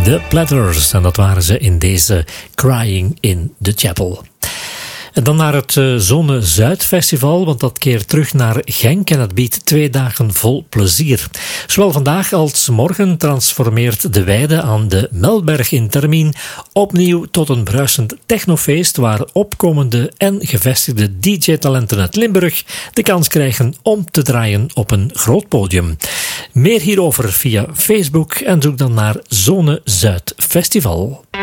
The Platters. En dat waren ze in deze Crying in the Chapel. En dan naar het Zone Zuid Festival, want dat keert terug naar Genk en het biedt 2 dagen vol plezier. Zowel vandaag als morgen transformeert de weide aan de Melberg in Termien opnieuw tot een bruisend technofeest waar opkomende en gevestigde DJ-talenten uit Limburg de kans krijgen om te draaien op een groot podium. Meer hierover via Facebook en zoek dan naar Zone Zuid Festival.